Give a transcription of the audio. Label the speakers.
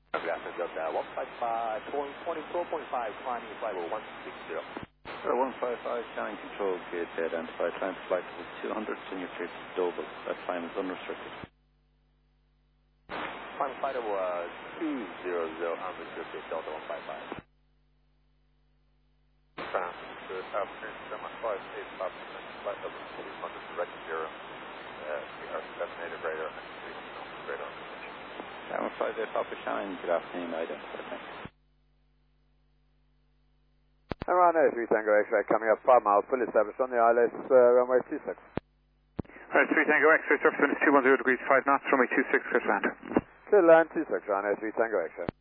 Speaker 1: Good afternoon, Delta 155.24.5, climbing flight level 160.
Speaker 2: 155, Shannon Control, gate identified, climb to flight level 200, senior clear to Doble. That climb is unrestricted.
Speaker 1: Climb flight level 200, unrestricted, Delta 155. Good afternoon, Semi 58, flight level 200, direct 0. We are 78 radar and 3 radar.
Speaker 2: 158, Papa Shine, good afternoon, identified, thanks.
Speaker 3: Around 3 Tango X-ray coming up 5 miles, fully established on the ILS runway 26.
Speaker 4: Right, 3 Tango X-ray, surface wind is 210 degrees 5 knots, runway 26, clear to land.
Speaker 3: Clear to land 26, around 3 Tango X-ray.